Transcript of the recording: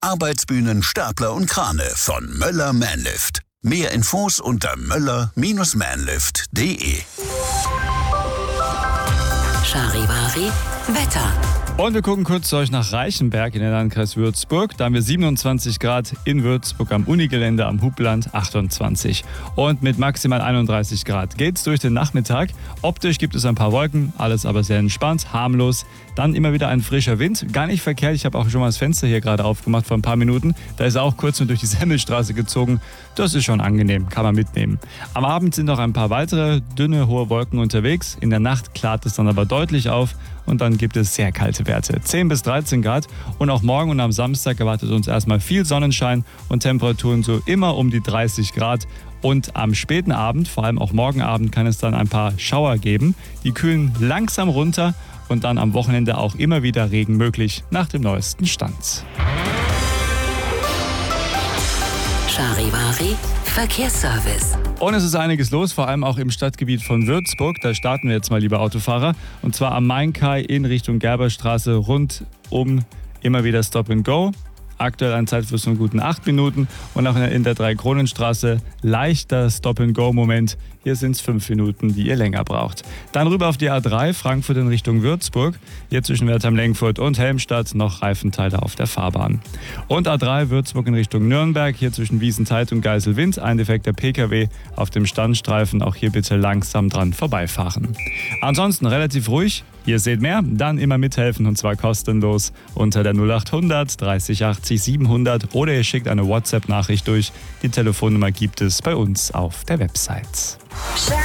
Arbeitsbühnen, Stapler und Krane von Möller Manlift. Mehr Infos unter möller-manlift.de. Charivari Wetter. Und wir gucken kurz zu euch nach Reichenberg in den Landkreis Würzburg. Da haben wir 27 Grad in Würzburg am Unigelände am Hubland 28. Und mit maximal 31 Grad geht's durch den Nachmittag. Optisch gibt es ein paar Wolken, alles aber sehr entspannt, harmlos. Dann immer wieder ein frischer Wind, gar nicht verkehrt. Ich habe auch schon mal das Fenster hier gerade aufgemacht vor ein paar Minuten. Da ist er auch kurz nur durch die Semmelstraße gezogen. Das ist schon angenehm, kann man mitnehmen. Am Abend sind noch ein paar weitere dünne, hohe Wolken unterwegs. In der Nacht klart es dann aber deutlich auf. Und dann gibt es sehr kalte Werte, 10 bis 13 Grad. Und auch morgen und am Samstag erwartet uns erstmal viel Sonnenschein und Temperaturen so immer um die 30 Grad. Und am späten Abend, vor allem auch morgen Abend, kann es dann ein paar Schauer geben. Die kühlen langsam runter und dann am Wochenende auch immer wieder Regen möglich nach dem neuesten Stand. Charivari Verkehrsservice. Und es ist einiges los, vor allem auch im Stadtgebiet von Würzburg. Da starten wir jetzt mal, liebe Autofahrer. Und zwar am Mainkai in Richtung Gerberstraße rund um immer wieder Stop and Go. Aktuell ein Zeitfluss von guten 8 Minuten. Und auch in der Dreikronenstraße leichter Stop-and-Go-Moment. Hier sind es 5 Minuten, die ihr länger braucht. Dann rüber auf die A3, Frankfurt in Richtung Würzburg. Hier zwischen Wertheim-Lengfurt und Helmstadt noch Reifenteile auf der Fahrbahn. Und A3 Würzburg in Richtung Nürnberg. Hier zwischen Wiesentheid und Geiselwind. Ein defekter PKW auf dem Standstreifen. Auch hier bitte langsam dran vorbeifahren. Ansonsten relativ ruhig. Ihr seht mehr, dann immer mithelfen und zwar kostenlos unter der 0800 30 80 700 oder ihr schickt eine WhatsApp-Nachricht durch. Die Telefonnummer gibt es bei uns auf der Website.